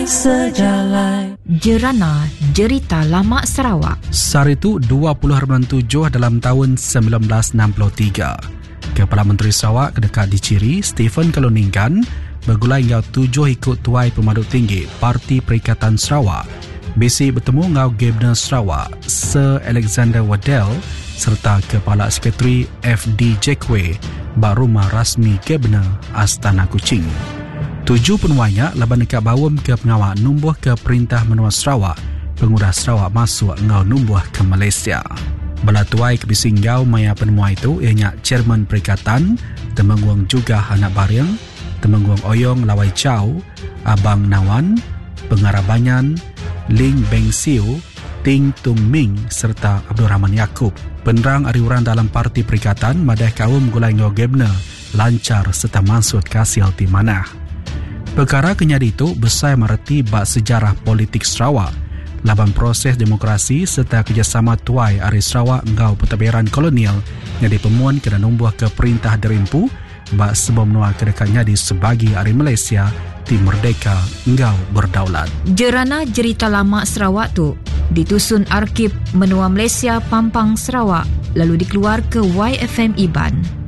sejalan. Jerana Jerita Lama Sarawak. Saritu 20 Harbulan 7 dalam tahun 1963. Kepala Menteri Sarawak kedekat diciri Stephen Kaloningkan bergulai ngau 7 ikut tuai pemaduk tinggi Parti Perikatan Sarawak. Besi bertemu ngau Gubernur Sarawak Sir Alexander Waddell serta Kepala Sekretari FD Jackway bak rumah rasmi Gubernur Astana Kuching. 7 penuainya laban dekat bawam ke pengawal numbuh ke Perintah Menua Sarawak, penguras Sarawak masuk ngau numbuh ke Malaysia. Bala tuai ke bisinggau maya penemuan itu ianya Chairman Perikatan, Temenggung juga anak Baryang, Temenggung Oyong Lawai Chow, Abang Nawan, Pengarah Banyan, Ling Beng Siu, Ting Tung Ming serta Abdul Rahman Yaakob. Penerang ariuran dalam Parti Perikatan madai kaum gulai ngau Gubernur lancar serta mansut kasil di mana. Perkara kenyadi itu besar mereti bak sejarah politik Sarawak, laban proses demokrasi serta kerjasama tuai ari Sarawak ngau pentadbiran kolonial yang dipemuan kena numbuh ke Perintah Derimpu bak sebelum menua kedekatnya di sebagi ari Malaysia di merdeka ngau berdaulat. Jerana Jerita Lama Sarawak tu ditusun Arkib Menua Malaysia Pampang Sarawak lalu dikeluar ke YFM Iban.